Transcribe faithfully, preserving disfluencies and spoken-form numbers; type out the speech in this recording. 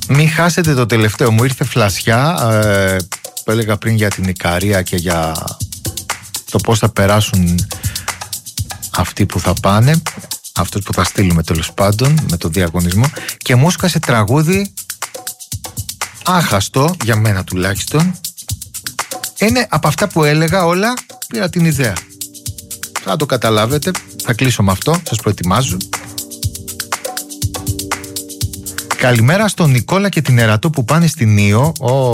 Μην χάσετε το τελευταίο. Μου ήρθε φλασιά ε, που έλεγα πριν για την Ικαρία και για το πώς θα περάσουν αυτοί που θα πάνε, αυτούς που θα στείλουμε τέλος πάντων με το διαγωνισμό, και μου έσκασε τραγούδι άχαστο για μένα τουλάχιστον. Είναι από αυτά που έλεγα όλα, πήρα την ιδέα. Θα το καταλάβετε, θα κλείσω με αυτό, σας προετοιμάζω. Καλημέρα στον Νικόλα και την Ερατό που πάνε στην Ήο.